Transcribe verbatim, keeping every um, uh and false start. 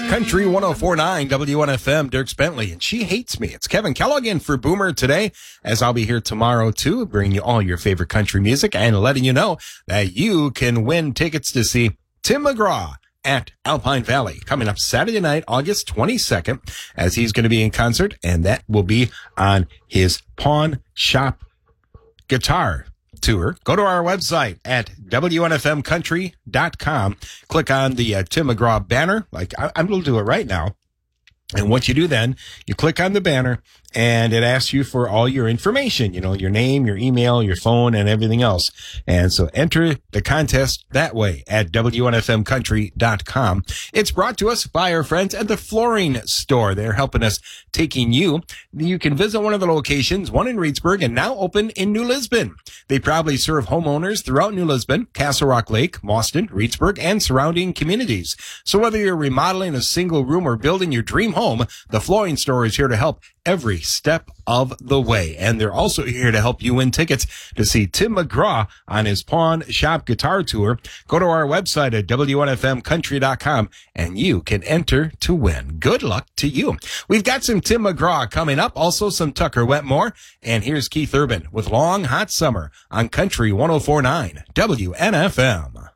Country one oh four point nine W N F M, Dirks Bentley, and She Hates Me. It's Kevin Kellogg in for Boomer today, as I'll be here tomorrow too, bringing you all your favorite country music and letting you know that you can win tickets to see Tim McGraw at Alpine Valley coming up Saturday night, August twenty-second, as he's going to be in concert, and that will be on his Pawn Shop Guitar Tour. Go to our website at W N F M country dot com. Click on the uh, Tim McGraw banner. Like I, I'm going to do it right now. And what you do then, you click on the banner and it asks you for all your information, you know, your name, your email, your phone, and everything else. And so enter the contest that way at W N F M country dot com. It's brought to us by our friends at the Flooring Store. They're helping us, taking you. You can visit one of the locations, one in Reedsburg and now open in New Lisbon. They proudly serve homeowners throughout New Lisbon, Castle Rock Lake, Mauston, Reedsburg, and surrounding communities. So whether you're remodeling a single room or building your dream home, the Flooring Store is here to help every step of the way. And they're also here to help you win tickets to see Tim McGraw on his Pawn Shop Guitar Tour. Go to our website at W N F M country dot com and you can enter to win. Good luck to you. We've got some Tim McGraw coming up, also some Tucker Wetmore. And here's Keith Urban with Long Hot Summer on Country one oh four point nine W N F M.